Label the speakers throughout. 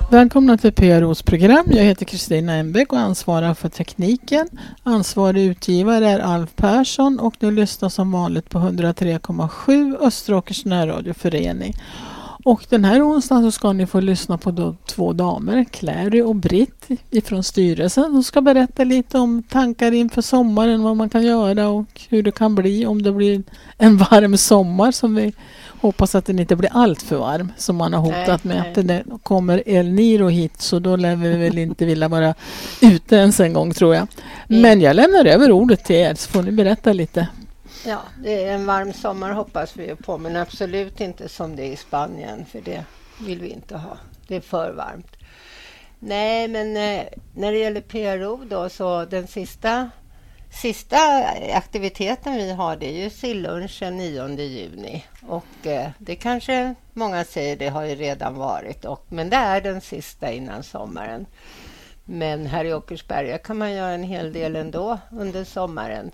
Speaker 1: Välkomna till PROs program. Jag heter Kristina Embeck och ansvarar för tekniken. Ansvarig utgivare är Alf Persson och du lyssnar som vanligt på 103,7 Österåkers närradioförening. Och den här onsdagen så ska ni få lyssna på två damer, Clary och Britt ifrån styrelsen. De ska berätta lite om tankar inför sommaren, vad man kan göra och hur det kan bli om det blir en varm sommar som vi hoppas att den inte blir allt för varm som man har hotat med. Att det kommer El Niro hit så då lär vi väl inte vilja vara ute ens en gång tror jag. Men jag lämnar över ordet till er så får ni berätta lite.
Speaker 2: Ja, det är en varm sommar hoppas vi på, men absolut inte som det är i Spanien, för det vill vi inte ha. Det är för varmt. Nej, men när det gäller PRO då, så den sista aktiviteten vi har, det är ju sillunchen 9 juni. Och det kanske många säger, det har ju redan varit, men det är den sista innan sommaren. Men här i Åkersberga kan man göra en hel del ändå under sommaren.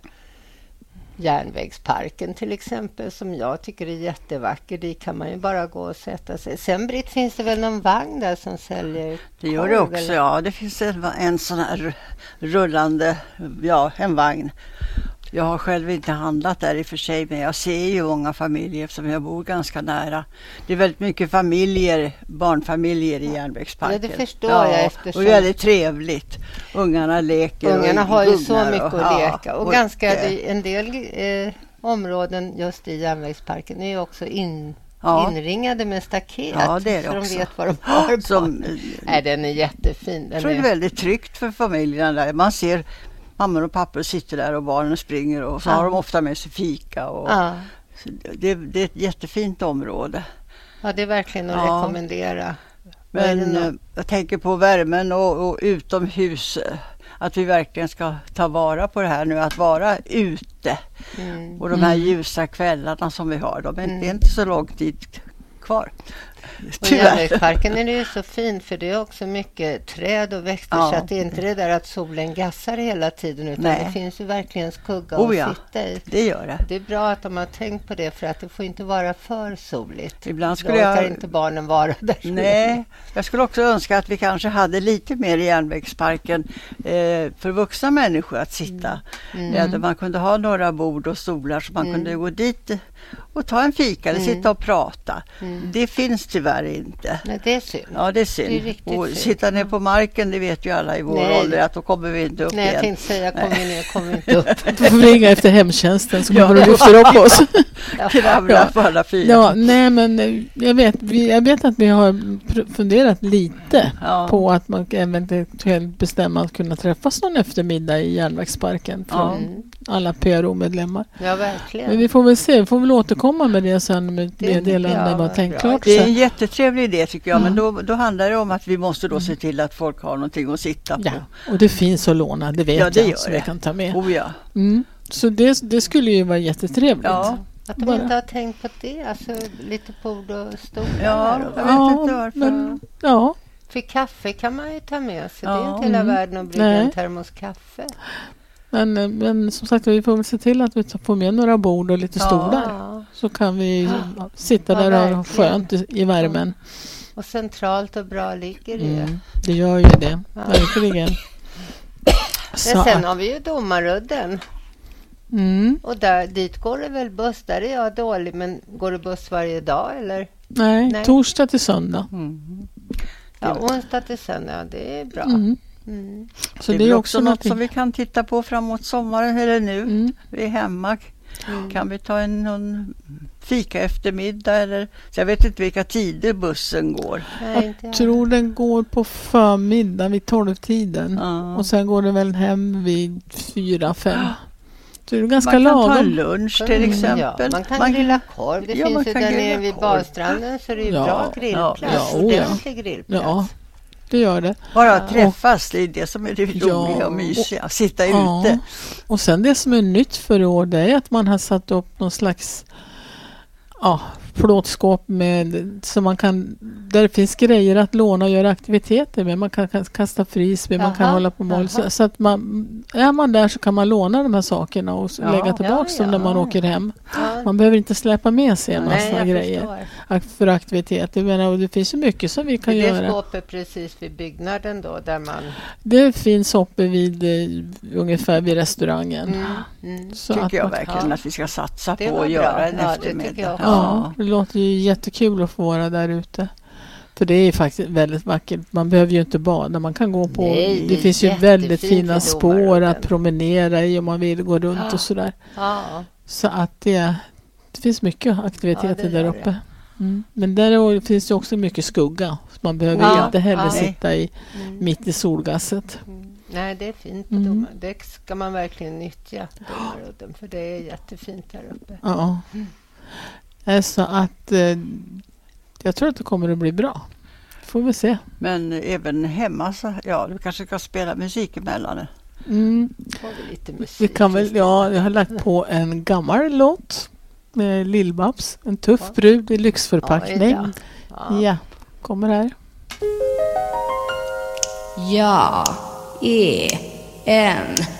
Speaker 2: Järnvägsparken till exempel, som jag tycker är jättevacker. Dit kan man ju bara gå och sätta sig. Sen Britt, finns det väl någon vagn där som säljer
Speaker 3: Det gör det också, eller? Ja. Det finns en sån här rullande, en vagn. Jag har själv inte handlat där i och för sig, men jag ser ju många familjer eftersom jag bor ganska nära. Det är väldigt mycket barnfamiljer i järnvägsparken.
Speaker 2: Ja, det förstår jag eftersom.
Speaker 3: Och väldigt trevligt. Ungarna leker.
Speaker 2: Ungarna har ju så mycket att leka. Och
Speaker 3: ganska
Speaker 2: en del områden just i järnvägsparken är ju också inringade med staket.
Speaker 3: Ja, det är det
Speaker 2: så
Speaker 3: också.
Speaker 2: De vet vad de har. Den är jättefin.
Speaker 3: Jag tror det är väldigt tryggt för familjerna där. Man ser mammor och pappor sitter där och barnen springer och så har de ofta med sig fika. Och så det är ett jättefint område.
Speaker 2: Ja, det är verkligen att rekommendera.
Speaker 3: Men jag tänker på värmen och utomhus. Att vi verkligen ska ta vara på det här nu. Att vara ute. Och de här ljusa kvällarna som vi har. Det är inte så lång tid kvar.
Speaker 2: Och järnvägsparken är det ju så fint, för det är också mycket träd och växter, så att det är inte det där att solen gassar hela tiden, utan det finns ju verkligen skugga att sitta i.
Speaker 3: Det gör det.
Speaker 2: Det är bra att de har tänkt på det, för att det får inte vara för soligt.
Speaker 3: Ibland skulle
Speaker 2: inte barnen vara där.
Speaker 3: Nej, jag skulle också önska att vi kanske hade lite mer i järnvägsparken för vuxna människor att sitta. Där man kunde ha några bord och stolar så man kunde gå dit och ta en fika eller sitta och prata. Det finns tyvärr inte.
Speaker 2: Nej, det är synd.
Speaker 3: Ja, det är synd.
Speaker 2: Det är riktigt
Speaker 3: och
Speaker 2: synd.
Speaker 3: Sitta ner på marken, det vet ju alla i vår ålder att då kommer vi inte upp igen.
Speaker 2: Nej, jag tänkte säga kommer inte upp.
Speaker 1: Du får ringa efter hemtjänsten så kommer du lyfta upp oss.
Speaker 3: Kravla på alla fyra.
Speaker 1: Ja, nej men jag vet att vi har funderat lite på att man eventuellt bestämma att kunna träffas någon eftermiddag i järnvägsparken från alla PRO-medlemmar.
Speaker 2: Ja, verkligen.
Speaker 1: Men vi får väl se, vi får väl återkomma med det sen med meddelande vad tänkt klart.
Speaker 3: Det är en jättetrevlig idé tycker jag, men då handlar det om att vi måste då se till att folk har någonting att sitta på.
Speaker 1: Ja, och det finns att låna, det vet jag, så vi kan ta med. Så det skulle ju vara jättetrevligt.
Speaker 2: Ja. Att de inte har tänkt på det, alltså lite bord och stolar.
Speaker 3: Ja, jag vet inte varför.
Speaker 2: För kaffe kan man ju ta med sig. Det är inte hela världen att brygga en termos kaffe.
Speaker 1: Men som sagt, vi får väl se till att vi får med några bord och lite stolar. Så kan vi sitta där och ha skönt i värmen.
Speaker 2: Och centralt och bra ligger det.
Speaker 1: Det gör ju det, verkligen.
Speaker 2: Sen har vi ju Domarudden. Och dit går det väl buss. Där är jag dålig, men går det buss varje dag eller?
Speaker 1: Nej. Torsdag till söndag.
Speaker 2: Ja, onsdag till söndag, det är bra.
Speaker 3: Så det är också något som vi kan titta på framåt sommaren eller nu. Vi är hemma. Kan vi ta någon fika eftermiddag eller så jag vet inte vilka tider bussen går.
Speaker 1: Jag tror den går på förmiddag vid 12-tiden och sen går den väl hem vid 4-5. Så det är ganska lagom.
Speaker 3: Man kan ta lunch till exempel.
Speaker 2: Man kan grilla korv. Det finns ju där nere vid badstranden, så det är ju bra grillplats. Ordentlig grillplats.
Speaker 1: Ja, det gör det.
Speaker 3: Bara träffas, det är det som är det roliga och mysiga. Sitta ute.
Speaker 1: Och sen det som är nytt för år, det är att man har satt upp någon slags plåtskåp med, så man kan, där det finns grejer att låna och göra aktiviteter med. Man kan kasta frisbee, man kan hålla på mål. Så att är man där så kan man låna de här sakerna och lägga tillbaka dem när man åker hem.
Speaker 2: Ja.
Speaker 1: Man behöver inte släppa med sig en massa grejer för aktiviteter. Och det finns ju mycket som vi kan göra.
Speaker 2: Det skåpet precis vid byggnaden då, där man...
Speaker 1: Det finns uppe vid ungefär vid restaurangen. Så
Speaker 3: tycker jag verkligen att vi ska satsa på att göra en eftermiddag.
Speaker 1: Det låter ju jättekul att få vara där ute. För det är faktiskt väldigt vackert. Man behöver ju inte bada. Man kan gå på... det finns ju väldigt fina spår att promenera i om man vill gå runt och sådär.
Speaker 2: Ja.
Speaker 1: Så att det finns mycket aktiviteter där uppe. Men där finns det också mycket skugga. Så man behöver inte heller sitta mitt i solgasset.
Speaker 2: Nej, det är fint på Domar. Det ska man verkligen nyttja, Domarudden, för det är jättefint där uppe.
Speaker 1: Ja. Så att jag tror att det kommer att bli bra. Får vi se.
Speaker 3: Men även hemma så, du kanske ska spela musik emellan.
Speaker 2: Får vi lite musik.
Speaker 1: Vi kan väl, jag har lagt på en gammal låt med Lill-Babs. En tuff brud i lyxförpackning. Ja, kommer här.
Speaker 4: Jag är en